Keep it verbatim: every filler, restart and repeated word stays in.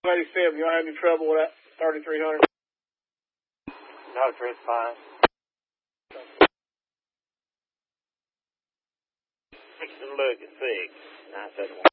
eighty-seven, you don't have any trouble with that thirty-three hundred? No, sir, it's fine. Fix and look at six. nine seven one.